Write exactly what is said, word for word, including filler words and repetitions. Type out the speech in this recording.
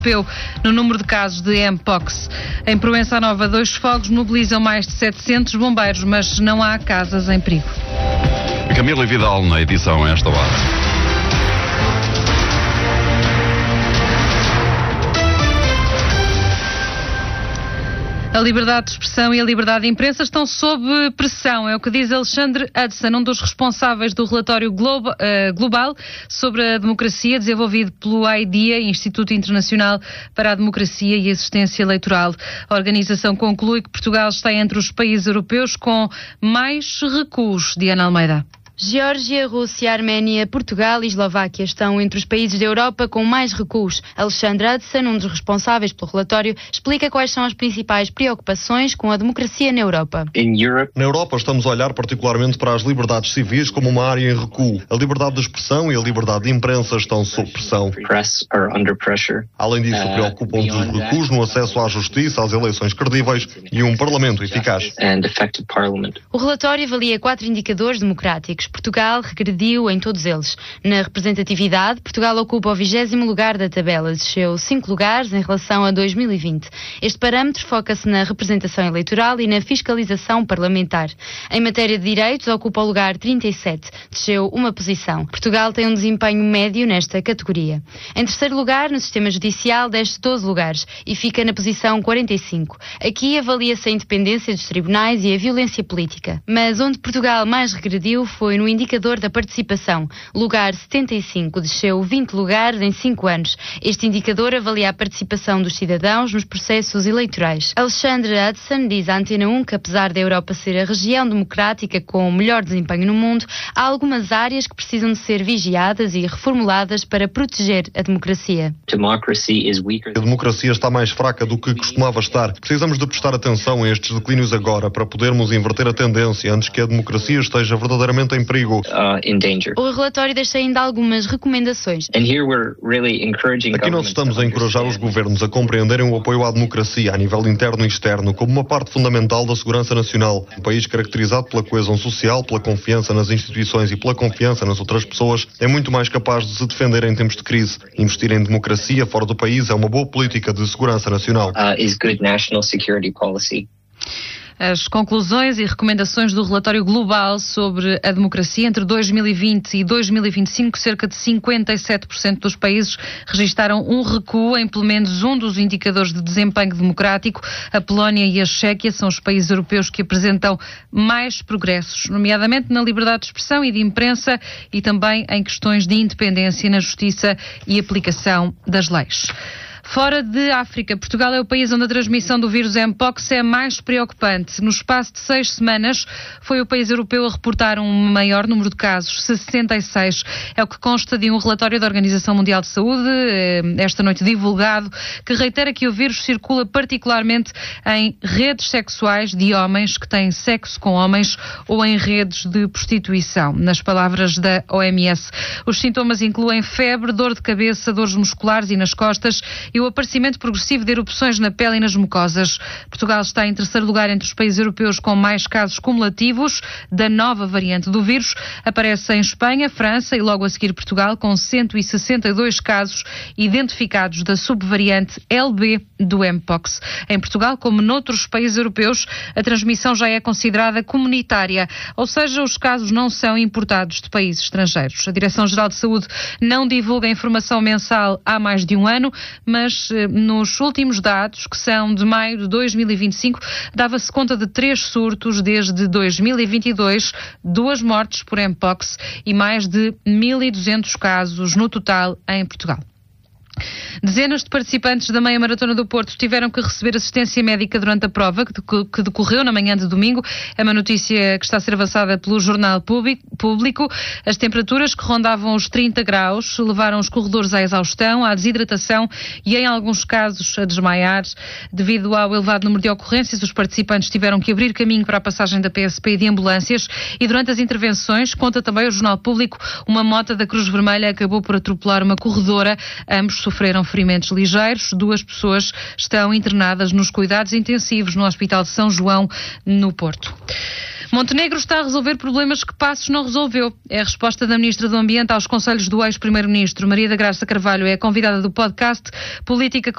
no número de casos de M-Pox. Em Proença Nova, dois fogos mobilizam mais de setecentos bombeiros, mas não há casas em perigo. Camila Vidal na edição a esta hora. A liberdade de expressão e a liberdade de imprensa estão sob pressão, é o que diz Alexandre Hudson, um dos responsáveis do relatório Globo, uh, global sobre a democracia, desenvolvido pelo I D E A, Instituto Internacional para a Democracia e Assistência Eleitoral. A organização conclui que Portugal está entre os países europeus com mais recuos. Diana Almeida. Geórgia, Rússia, Arménia, Portugal e Eslováquia estão entre os países da Europa com mais recuos. Alexandre Hudson, um dos responsáveis pelo relatório, explica quais são as principais preocupações com a democracia na Europa. Na Europa estamos a olhar particularmente para as liberdades civis como uma área em recuo. A liberdade de expressão e a liberdade de imprensa estão sob pressão. Além disso, preocupam-nos os recuos no acesso à justiça, às eleições credíveis e um parlamento eficaz. O relatório avalia quatro indicadores democráticos. Portugal regrediu em todos eles. Na representatividade, Portugal ocupa o vigésimo lugar da tabela, desceu cinco lugares em relação a dois mil e vinte. Este parâmetro foca-se na representação eleitoral e na fiscalização parlamentar. Em matéria de direitos, ocupa o lugar trinta e sete, desceu uma posição. Portugal tem um desempenho médio nesta categoria. Em terceiro lugar, no sistema judicial, desce doze lugares e fica na posição quarenta e cinco. Aqui avalia-se a independência dos tribunais e a violência política. Mas onde Portugal mais regrediu foi no indicador da participação. Lugar setenta e cinco, desceu vinte lugares em cinco anos. Este indicador avalia a participação dos cidadãos nos processos eleitorais. Alexandre Hudson diz à Antena um que, apesar da Europa ser a região democrática com o melhor desempenho no mundo, há algumas áreas que precisam de ser vigiadas e reformuladas para proteger a democracia. A democracia está mais fraca do que costumava estar. Precisamos de prestar atenção a estes declínios agora para podermos inverter a tendência antes que a democracia esteja verdadeiramente em perigo. O relatório deixa ainda algumas recomendações. Aqui nós estamos a encorajar os governos a compreenderem o apoio à democracia a nível interno e externo como uma parte fundamental da segurança nacional. Um país caracterizado pela coesão social, pela confiança nas instituições e pela confiança nas outras pessoas é muito mais capaz de se defender em tempos de crise. Investir em democracia fora do país é uma boa política de segurança nacional. As conclusões e recomendações do relatório global sobre a democracia entre dois mil e vinte e dois mil e vinte e cinco, cerca de cinquenta e sete por cento dos países registaram um recuo em pelo menos um dos indicadores de desempenho democrático. A Polónia e a Chequia são os países europeus que apresentam mais progressos, nomeadamente na liberdade de expressão e de imprensa e também em questões de independência na justiça e aplicação das leis. Fora de África, Portugal é o país onde a transmissão do vírus M-Pox é mais preocupante. No espaço de seis semanas, foi o país europeu a reportar um maior número de casos, sessenta e seis. É o que consta de um relatório da Organização Mundial de Saúde, esta noite divulgado, que reitera que o vírus circula particularmente em redes sexuais de homens que têm sexo com homens ou em redes de prostituição. Nas palavras da O M S, os sintomas incluem febre, dor de cabeça, dores musculares e nas costas e o aparecimento progressivo de erupções na pele e nas mucosas. Portugal está em terceiro lugar entre os países europeus com mais casos cumulativos da nova variante do vírus. Aparece em Espanha, França e logo a seguir Portugal, com cento e sessenta e dois casos identificados da subvariante L B do M-Pox. Em Portugal, como noutros países europeus, a transmissão já é considerada comunitária, ou seja, os casos não são importados de países estrangeiros. A Direção-Geral de Saúde não divulga informação mensal há mais de um ano, mas mas nos últimos dados, que são de maio de dois mil e vinte e cinco, dava-se conta de três surtos desde dois mil e vinte e dois, duas mortes por M-Pox e mais de mil e duzentos casos no total em Portugal. Dezenas de participantes da Meia Maratona do Porto tiveram que receber assistência médica durante a prova, que decorreu na manhã de domingo. É uma notícia que está a ser avançada pelo Jornal Público. As temperaturas, que rondavam os trinta graus, levaram os corredores à exaustão, à desidratação e, em alguns casos, a desmaiar. Devido ao elevado número de ocorrências, os participantes tiveram que abrir caminho para a passagem da P S P e de ambulâncias e, durante as intervenções, conta também o Jornal Público, uma moto da Cruz Vermelha acabou por atropelar uma corredora. Ambos sofreram ferimentos ligeiros. Duas pessoas estão internadas nos cuidados intensivos no Hospital de São João, no Porto. Montenegro está a resolver problemas que Passos não resolveu. É a resposta da Ministra do Ambiente aos conselhos do ex-primeiro-ministro. Maria da Graça Carvalho é a convidada do podcast Política